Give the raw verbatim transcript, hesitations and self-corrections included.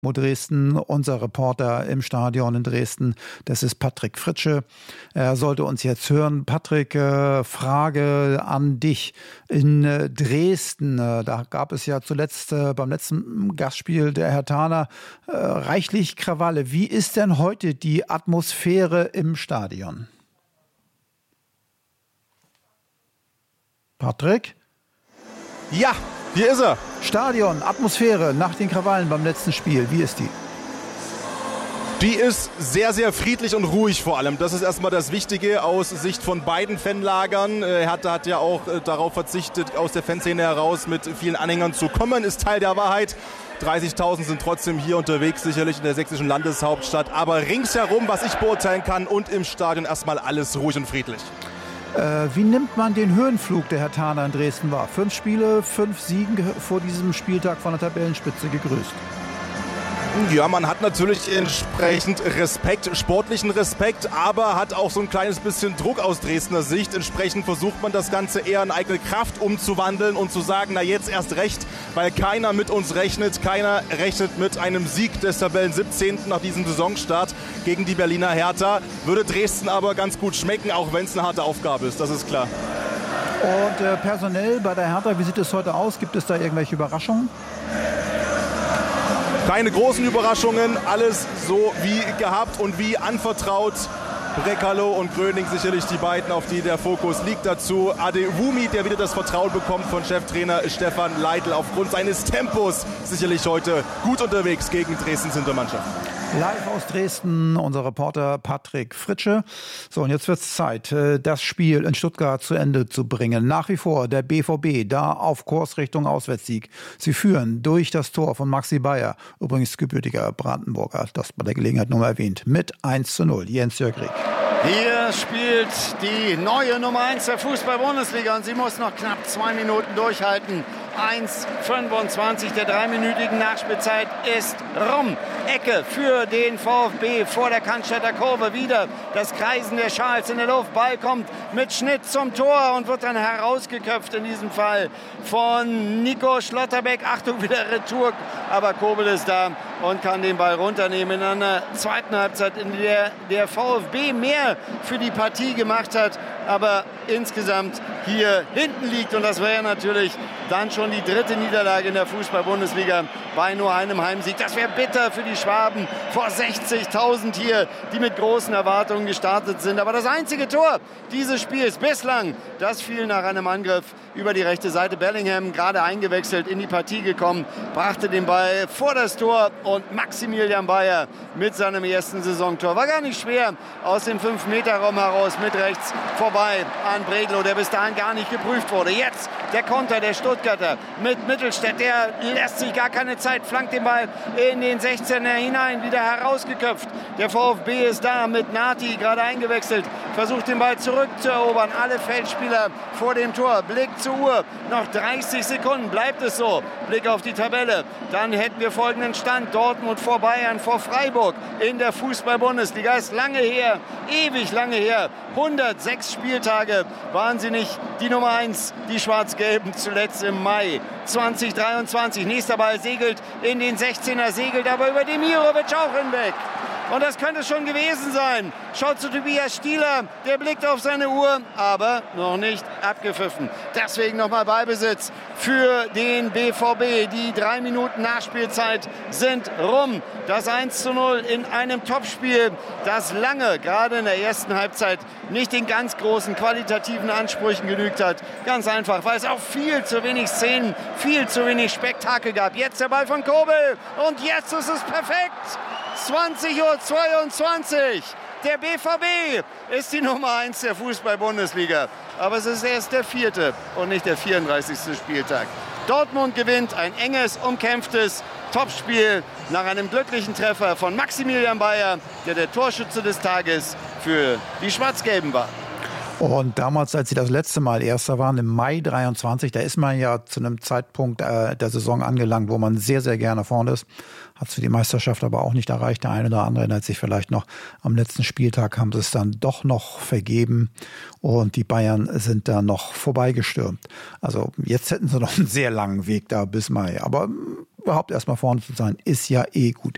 Dresden, unser Reporter im Stadion in Dresden, das ist Patrick Fritsche. Er sollte uns jetzt hören. Patrick, äh, Frage an dich. In äh, Dresden, äh, da gab es ja zuletzt äh, beim letzten Gastspiel der Herthaner äh, reichlich Krawalle. Wie ist denn heute die Atmosphäre im Stadion? Patrick? Ja, hier ist er. Stadion, Atmosphäre nach den Krawallen beim letzten Spiel. Wie ist die? Die ist sehr, sehr friedlich und ruhig vor allem. Das ist erstmal das Wichtige aus Sicht von beiden Fanlagern. Hertha hat ja auch darauf verzichtet, aus der Fanszene heraus mit vielen Anhängern zu kommen. Ist Teil der Wahrheit. dreißigtausend sind trotzdem hier unterwegs, sicherlich in der sächsischen Landeshauptstadt. Aber ringsherum, was ich beurteilen kann, und im Stadion erstmal alles ruhig und friedlich. Äh, wie nimmt man den Höhenflug der Herthaner in Dresden wahr? Fünf Spiele, fünf Siegen vor diesem Spieltag von der Tabellenspitze gegrüßt. Ja, man hat natürlich entsprechend Respekt, sportlichen Respekt, aber hat auch so ein kleines bisschen Druck aus Dresdner Sicht. Entsprechend versucht man das Ganze eher in eigene Kraft umzuwandeln und zu sagen, na jetzt erst recht, weil keiner mit uns rechnet. Keiner rechnet mit einem Sieg des Tabellen siebzehnten nach diesem Saisonstart gegen die Berliner Hertha. Würde Dresden aber ganz gut schmecken, auch wenn es eine harte Aufgabe ist, das ist klar. Und äh, personell bei der Hertha, wie sieht es heute aus? Gibt es da irgendwelche Überraschungen? Keine großen Überraschungen, alles so wie gehabt und wie anvertraut. Brekalo und Gröning sicherlich die beiden, auf die der Fokus liegt. Dazu Adewumi, der wieder das Vertrauen bekommt von Cheftrainer Stefan Leitl. Aufgrund seines Tempos sicherlich heute gut unterwegs gegen Dresdens Hintermannschaft. Live aus Dresden, unser Reporter Patrick Fritsche. So, und jetzt wird es Zeit, das Spiel in Stuttgart zu Ende zu bringen. Nach wie vor der B V B, da auf Kurs Richtung Auswärtssieg. Sie führen durch das Tor von Maxi Bayer, übrigens gebürtiger Brandenburger, das bei der Gelegenheit nur mal erwähnt, mit eins zu null. Jens-Jörg Rieck. Hier spielt die neue Nummer eins der Fußball-Bundesliga und sie muss noch knapp zwei Minuten durchhalten. eins fünfundzwanzig der dreiminütigen Nachspielzeit ist rum. Ecke für den VfB vor der Cannstatter Kurve. Wieder das Kreisen der Schals in der Luft. Ball kommt mit Schnitt zum Tor und wird dann herausgeköpft in diesem Fall von Nico Schlotterbeck. Achtung, wieder Retour. Aber Kobel ist da und kann den Ball runternehmen in einer zweiten Halbzeit, in der der VfB mehr für die Partie gemacht hat, aber insgesamt hier hinten liegt. Und das wäre ja natürlich dann schon die dritte Niederlage in der Fußball-Bundesliga bei nur einem Heimsieg. Das wäre bitter für die Schwaben vor sechzigtausend hier, die mit großen Erwartungen gestartet sind. Aber das einzige Tor dieses Spiels bislang, das fiel nach einem Angriff über die rechte Seite. Bellingham, gerade eingewechselt, in die Partie gekommen, brachte den Ball vor das Tor und Maximilian Bayer mit seinem ersten Saisontor. War gar nicht schwer, aus dem fünf Meter Raum heraus mit rechts vorbei an Bredlow, der bis dahin gar nicht geprüft wurde. Jetzt der Konter der Stuttgarter mit Mittelstädt, der lässt sich gar keine Zeit, flankt den Ball in den sechzehner hinein, wieder herausgeköpft. Der VfB ist da mit Nati, gerade eingewechselt, versucht den Ball zurückzuerobern. Alle Feldspieler vor dem Tor. Blick zur Uhr, noch dreißig Sekunden, bleibt es so. Blick auf die Tabelle, dann hätten wir folgenden Stand: Dortmund vor Bayern, vor Freiburg in der Fußball-Bundesliga. Ist lange her, ewig lange her. hundertsechs Spieltage waren sie nicht die Nummer eins, die Schwarz-Gelben, zuletzt im Mai zweitausenddreiundzwanzig. Nächster Ball segelt in den sechzehner, segelt aber über Demirovic auch hinweg. Und das könnte schon gewesen sein. Schaut zu Tobias Stieler, der blickt auf seine Uhr, aber noch nicht abgepfiffen. Deswegen nochmal Ballbesitz für den B V B. Die drei Minuten Nachspielzeit sind rum. Das eins zu null in einem Topspiel, das lange, gerade in der ersten Halbzeit, nicht den ganz großen qualitativen Ansprüchen genügt hat. Ganz einfach, weil es auch viel zu wenig Szenen, viel zu wenig Spektakel gab. Jetzt der Ball von Kobel und jetzt ist es perfekt. zwanzig Uhr zweiundzwanzig. Der B V B ist die Nummer eins der Fußball-Bundesliga. Aber es ist erst der vierte und nicht der vierunddreißigste Spieltag. Dortmund gewinnt ein enges, umkämpftes Topspiel nach einem glücklichen Treffer von Maximilian Bayer, der der Torschütze des Tages für die Schwarz-Gelben war. Und damals, als sie das letzte Mal Erster waren, im Mai dreiundzwanzig, da ist man ja zu einem Zeitpunkt äh, der Saison angelangt, wo man sehr, sehr gerne vorne ist. Hat es für die Meisterschaft aber auch nicht erreicht. Der eine oder andere erinnert sich vielleicht noch, am letzten Spieltag haben sie es dann doch noch vergeben und die Bayern sind da noch vorbeigestürmt. Also jetzt hätten sie noch einen sehr langen Weg da bis Mai. Aber überhaupt erstmal vorne zu sein, ist ja eh gut.